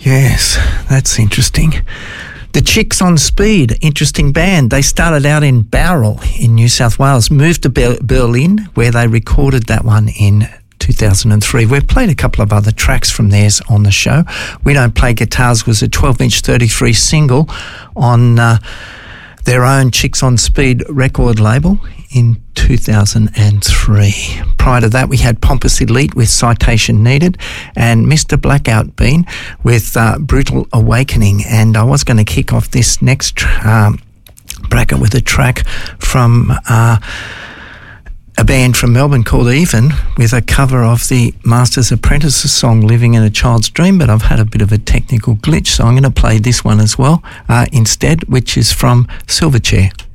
Yes, that's interesting. The Chicks on Speed, interesting band. They started out in Bowral in New South Wales, moved to Berlin, where they recorded that one in 2003. We've played a couple of other tracks from theirs on the show. We Don't Play Guitars was a 12-inch 33 single on their own Chicks on Speed record label in 2003. Prior to that, we had Pompous Elite with Citation Needed and Mr. Blackout Bean with Brutal Awakening. And I was going to kick off this next bracket with a track from a band from Melbourne called Even, with a cover of the Master's Apprentice's song Living in a Child's Dream, but I've had a bit of a technical glitch, so I'm going to play this one as well instead, which is from Silverchair.